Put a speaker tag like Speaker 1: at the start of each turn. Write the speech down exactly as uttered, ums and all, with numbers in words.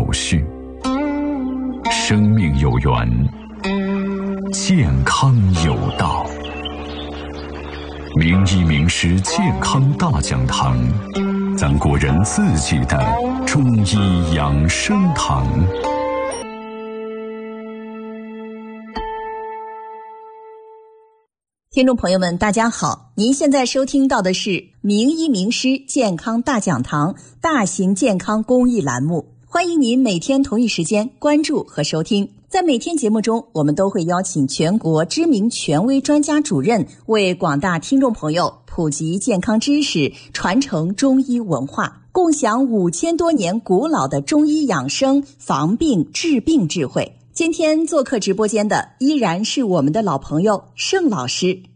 Speaker 1: 有序，生命有缘，健康有道。名医名师健康大讲堂，咱国人自己的中医养生堂。
Speaker 2: 听众朋友们大家好，您现在收听到的是名医名师健康大讲堂大型健康公益栏目，欢迎您每天同一时间关注和收听。在每天节目中，我们都会邀请全国知名权威专家主任为广大听众朋友普及健康知识，传承中医文化，共享五千多年古老的中医养生防病治病智慧。今天做客直播间的依然是我们的老朋友盛老师。